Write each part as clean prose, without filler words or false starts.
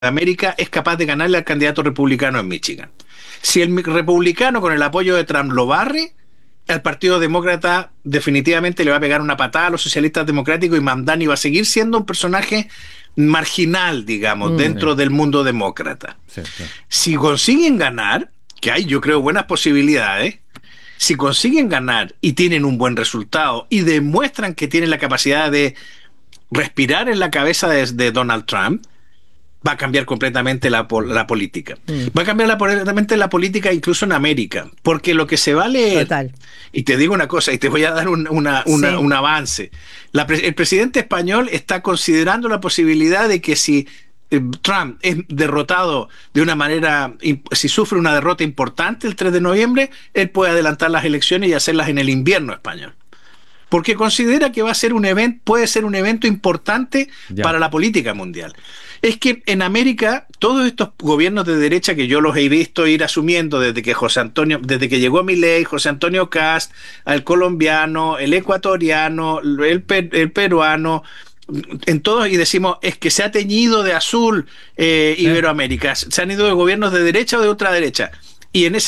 América es capaz de ganarle al candidato republicano en Michigan. Si el republicano con el apoyo de Trump lo barre, el Partido Demócrata definitivamente le va a pegar una patada a los socialistas democráticos y Mamdani va a seguir siendo un personaje marginal, digamos, dentro del mundo demócrata. Sí. Si consiguen ganar, que hay, yo creo, buenas posibilidades, si consiguen ganar y tienen un buen resultado y demuestran que tienen la capacidad de respirar en la cabeza de Donald Trump, va a cambiar completamente la política. Va a cambiar completamente la política incluso en América, porque lo que se va a leer, total. Y te digo una cosa, y te voy a dar un avance. El presidente español está considerando la posibilidad de que si Trump es derrotado de una manera, si sufre una derrota importante el 3 de noviembre, él puede adelantar las elecciones y hacerlas en el invierno español. Porque considera que va a ser puede ser un evento importante para la política mundial. Es que en América, todos estos gobiernos de derecha que yo los he visto ir asumiendo desde que llegó Milei, José Antonio Kast, el colombiano, el ecuatoriano, el peruano, en todos, y decimos, es que se ha teñido de azul Iberoamérica, se han ido de gobiernos de derecha o de ultraderecha. Y en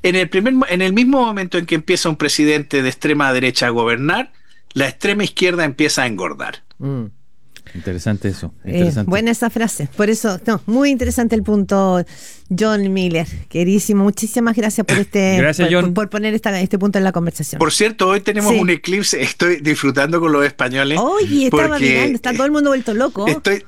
el mismo momento en que empieza un presidente de extrema derecha a gobernar, la extrema izquierda empieza a engordar. Interesante eso. Interesante. Buena esa frase. Por eso, muy interesante el punto, John Miller. Queridísimo, muchísimas gracias por por poner este punto en la conversación. Por cierto, hoy tenemos un eclipse. Estoy disfrutando con los españoles. Oye, estaba mirando, está todo el mundo vuelto loco.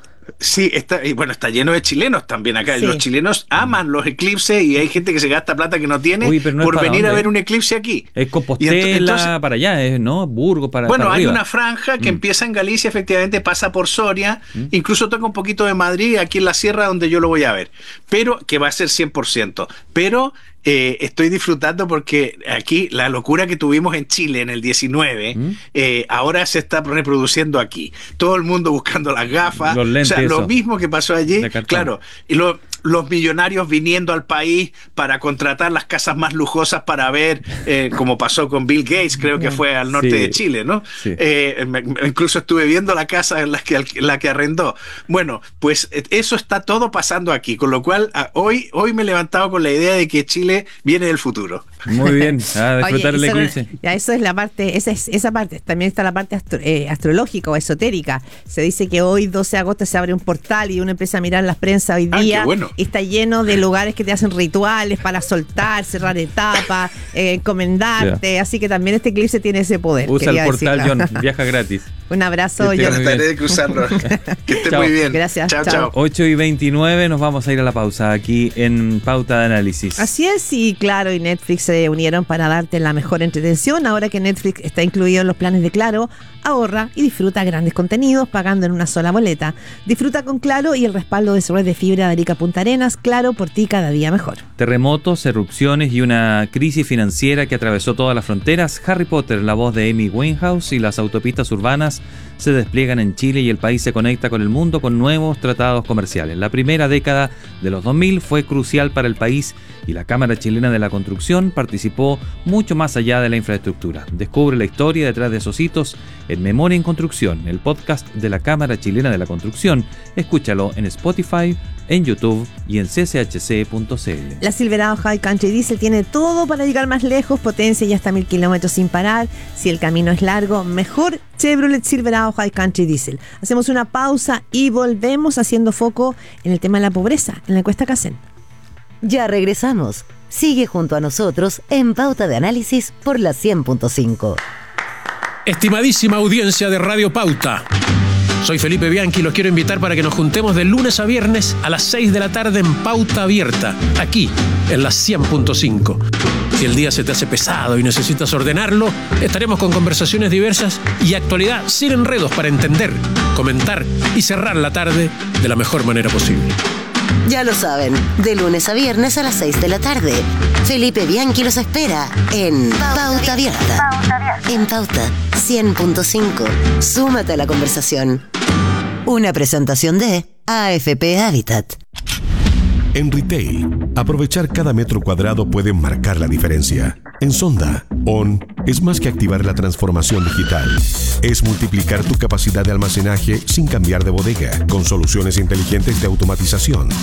Sí, está lleno de chilenos también acá. Sí. Los chilenos aman los eclipses y hay gente que se gasta plata que no tiene por venir a ver un eclipse aquí. Es Compostela, entonces, para allá, ¿no? Burgos para Bueno, para hay arriba. Una franja que empieza en Galicia, efectivamente pasa por Soria, incluso toca un poquito de Madrid, aquí en la sierra donde yo lo voy a ver, pero que va a ser 100%. Pero estoy disfrutando porque aquí la locura que tuvimos en Chile en el 19, ahora se está reproduciendo aquí. Todo el mundo buscando las gafas, los lentes, lo mismo que pasó allí, claro, y los millonarios viniendo al país para contratar las casas más lujosas para ver, como pasó con Bill Gates, creo que fue al norte de Chile, ¿no? Sí. Incluso estuve viendo la casa en la que arrendó. Bueno, pues eso está todo pasando aquí, con lo cual hoy me he levantado con la idea de que Chile viene del futuro. Muy bien, a disfrutar el eclipse. Eso es la parte, esa parte. También está la parte astrológica o esotérica. Se dice que hoy, 12 de agosto, se abre un portal y uno empieza a mirar las prensas hoy día. Qué bueno. Está lleno de lugares que te hacen rituales para soltar, cerrar etapas, encomendarte. Así que también este eclipse tiene ese poder. Usa el portal, John, viaja gratis. Un abrazo, John. Trataré de cruzarlo. Que esté muy bien. Gracias. Chao. 8:29, nos vamos a ir a la pausa aquí en Pauta de Análisis. Así es, y Claro y Netflix se unieron para darte la mejor entretención. Ahora que Netflix está incluido en los planes de Claro, ahorra y disfruta grandes contenidos pagando en una sola boleta. Disfruta con Claro y el respaldo de su red de fibra de Arica Punta Arenas. Claro, por ti cada día mejor. Terremotos, erupciones y una crisis financiera que atravesó todas las fronteras. Harry Potter, la voz de Amy Winehouse, y las autopistas urbanas se despliegan en Chile y el país se conecta con el mundo con nuevos tratados comerciales. La primera década de los 2000 fue crucial para el país y la Cámara Chilena de la Construcción participó mucho más allá de la infraestructura. Descubre la historia detrás de esos hitos en Memoria en Construcción, el podcast de la Cámara Chilena de la Construcción. Escúchalo en Spotify, en YouTube y en cchc.cl. La Silverado High Country Diesel tiene todo para llegar más lejos, potencia y hasta 1000 kilómetros sin parar. Si el camino es largo, mejor Chevrolet Silverado High Country Diesel. Hacemos una pausa y volvemos haciendo foco en el tema de la pobreza, en la encuesta Cacen. Ya regresamos. Sigue junto a nosotros en Pauta de Análisis por la 100.5. Estimadísima audiencia de Radio Pauta, soy Felipe Bianchi y los quiero invitar para que nos juntemos de lunes a viernes a las 6 de la tarde en Pauta Abierta, aquí en la 100.5. Si el día se te hace pesado y necesitas ordenarlo, estaremos con conversaciones diversas y actualidad sin enredos para entender, comentar y cerrar la tarde de la mejor manera posible. Ya lo saben, de lunes a viernes a las 6 de la tarde. Felipe Bianchi los espera en Pauta Abierta. En Pauta 100.5. Súmate a la conversación. Una presentación de AFP Habitat. En retail, aprovechar cada metro cuadrado puede marcar la diferencia. En Sonda, ON es más que activar la transformación digital. Es multiplicar tu capacidad de almacenaje sin cambiar de bodega, con soluciones inteligentes de automatización,